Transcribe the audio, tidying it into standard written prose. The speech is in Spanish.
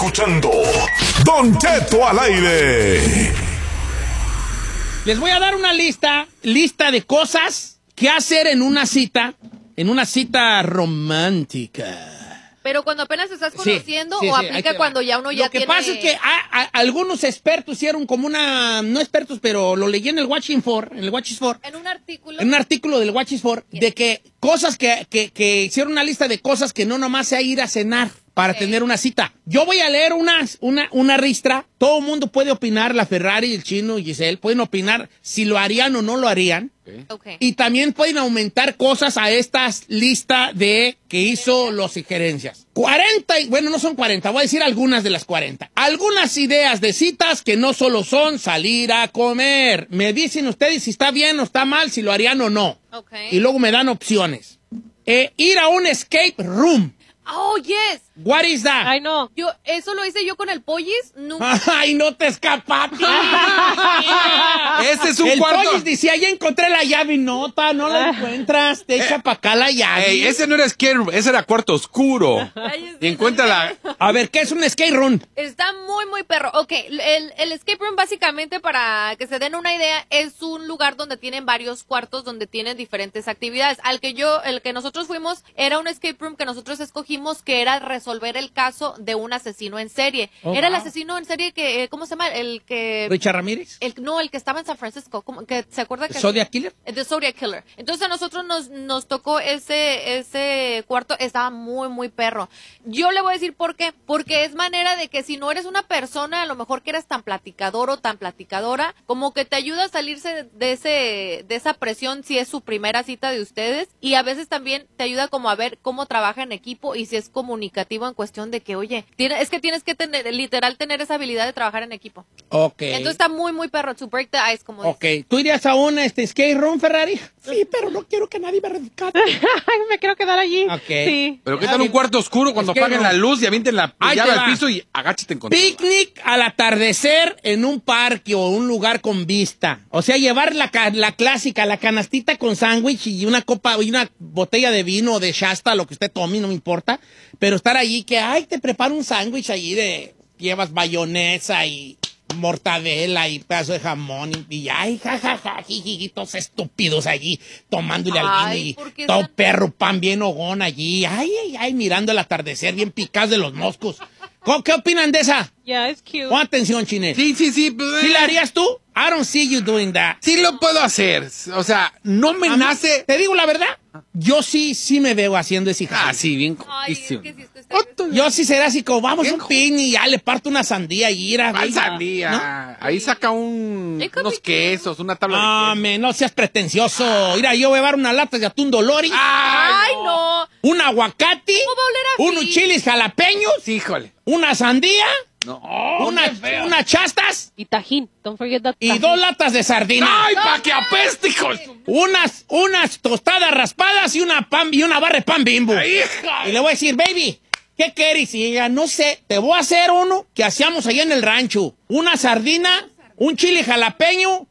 Escuchando Don Cheto al aire. Les voy a dar una lista de cosas que hacer en una cita romántica. Pero cuando apenas te estás conociendo sí, o ahí aplica te cuando va. ya uno ya tiene... Lo que pasa es que algunos expertos hicieron como no expertos, pero lo leí en el Watching For, en el Watching For. En un artículo. En un artículo del Watching For, de que cosas que hicieron una lista de cosas que no nomás sea ir a cenar para tener una cita. Yo voy a leer una ristra. Todo el mundo puede opinar, la Ferrari, el Chino y Giselle pueden opinar si lo harían o no lo harían. Okay. Y también pueden aumentar cosas a esta lista que hizo los sugerencias. 40, bueno, no son 40, voy a decir algunas de las 40. Algunas ideas de citas que no solo son salir a comer. Me dicen ustedes si está bien o está mal, si lo harían o no. Okay. Y luego me dan opciones. Ir a un escape room. Oh, yes. What is that? Ay, no. Eso lo hice yo con el Pollis. Nunca. ¡Ay, no te escapaste! Ese es un el cuarto. Pollis decía, ya encontré la llave. No la encuentras. Te echa para acá la llave. Ey, ese no era skate room, ese era cuarto oscuro. Ay, Y encuentra la... A ver, ¿qué es un skate room? Está muy, muy perro. Ok, el escape room básicamente, para que se den una idea, es un lugar donde tienen varios cuartos, donde tienen diferentes actividades. El que nosotros fuimos, era un escape room que nosotros escogimos, que era resolver el caso de un asesino en serie. Oh, era el wow. asesino en serie que, ¿cómo se llama? El que... ¿Richard Ramírez? El que estaba en San Francisco, que se acuerda que... ¿Zodiac Killer? The Zodiac Killer. Entonces a nosotros nos tocó ese cuarto, estaba muy, muy perro. Yo le voy a decir por qué. Porque es manera de que si no eres una persona, a lo mejor que eres tan platicador o tan platicadora, como que te ayuda a salirse de esa presión si es su primera cita de ustedes. Y a veces también te ayuda como a ver cómo trabaja en equipo y si es comunicativo en cuestión de que, oye, es que tienes que tener esa habilidad de trabajar en equipo. Ok. Entonces está muy, muy perro. To break the ice, como Ok. ¿Tú irías a un skate room, Ferrari? Sí, pero no quiero que nadie me rescate. Ay, me quiero quedar allí. Ok. Sí. Pero ¿qué tal un cuarto oscuro cuando Es que apaguen no. la luz y avienten la Ahí llave te al va. piso y agáchate en contra? Picnic al atardecer en un parque o un lugar con vista. O sea, llevar la clásica, la canastita con sándwich y una copa y una botella de vino o de Shasta, lo que usted tome, no me importa. Pero estar allí que, te preparo un sándwich allí llevas bayonesa y mortadela y pedazo de jamón y todos estúpidos allí tomándole al vino ¿por qué y todo tan- perro pan bien hogón allí, mirando el atardecer bien picados de los moscos. ¿Qué opinan de esa? Yeah, it's cute. Pon atención, Chinel. Sí. ¿Sí la harías tú? I don't see you doing that. Sí lo puedo hacer. O sea, no me A mí, nace... te digo la verdad, yo sí me veo haciendo ese jale. Ah, sí, bien Ay, es coquísimo. que si es que Yo sí será así como, vamos a Bien un picnic y ya le parto una sandía y ir a... ¿Cuál venga, sandía? ¿no? Ahí saca It could unos be quesos, una tabla de No, quesos. no seas pretencioso. Mira, yo voy a llevar una lata de atún Dolori, Ay, no. un aguacate, ¿Cómo va a oler a unos Fili? chiles jalapeños, Híjole. una sandía, No. unas chastas Y tajín. Don't forget that y tajín. 2 latas de sardina. ¡Ay, pa' que apeste, hijo! Unas tostadas raspadas y una barra de pan Bimbo. ¡Hija! Y le voy a decir, baby, ¿qué quieres? Y ella, no sé, te voy a hacer uno que hacíamos allá en el rancho. Una sardina, un chile jalapeño